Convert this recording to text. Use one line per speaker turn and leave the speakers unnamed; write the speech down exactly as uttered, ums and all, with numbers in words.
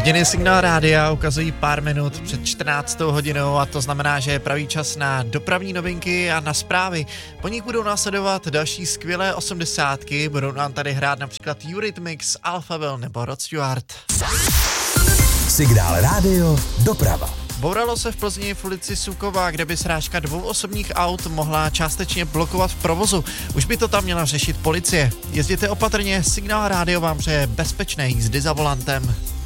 Hodiny Signál rádia ukazují pár minut před čtrnáctou hodinou a to znamená, že je pravý čas na dopravní novinky a na zprávy. Po nich budou následovat další skvělé osmdesátky, budou nám tady hrát například Eurythmics, Alphaville nebo Rod Stewart.
Signál rádio, doprava.
Bouralo se v Plzni v ulici Sukova, kde by srážka dvou osobních aut mohla částečně blokovat v provozu. Už by to tam měla řešit policie. Jezděte opatrně, Signál rádio vám přeje bezpečné jízdy za volantem.